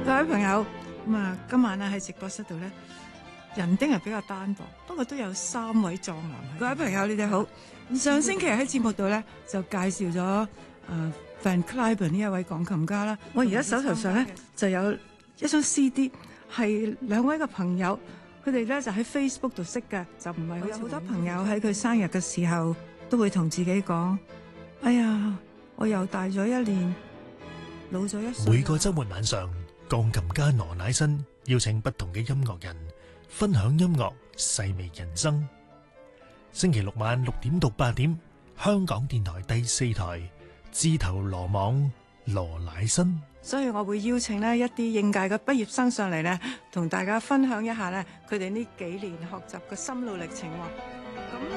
各位朋友，今晚咧喺直播室度咧，人丁係比較單薄，不過都有3位壯男。各位朋友，你哋好。上星期喺節目度咧就介紹咗Van Cliburn 呢一位鋼琴家啦。我而家手頭上咧就有一張 CD， 係2位嘅朋友，佢哋咧就喺 Facebook 度識嘅，就唔係有好多朋友喺佢生日嘅時候都會同自己講：哎呀，我又大咗1年，老咗1歲。 每個週末晚上，鋼琴家羅乃新邀請不同嘅音樂人分享音樂，細味人生。星期六晚6點到8點，香港電台第4台，自投羅網，羅乃新。 所以我會邀請呢一啲應屆嘅畢業生上嚟呢，同大家分享一下呢佢哋呢幾年學習嘅心路歷程。